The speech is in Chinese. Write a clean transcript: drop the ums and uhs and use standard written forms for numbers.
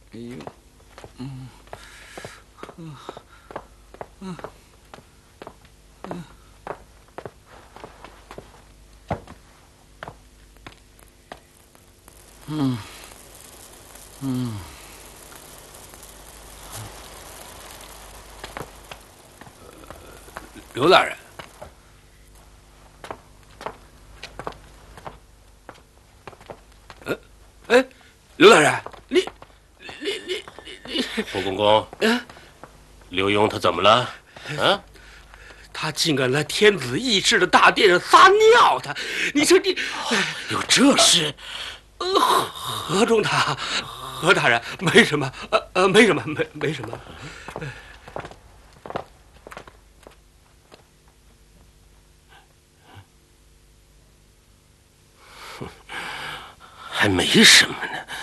哎呦，嗯，嗯，嗯，嗯，嗯，嗯。 刘大人，哎，刘大人，你， 胡公公，刘墉他怎么了？啊？ 他竟敢来天子议事的大殿上撒尿！你说你， 有这事？ 何中他？何大人，没什么，没什么，没什么。 还没什么呢。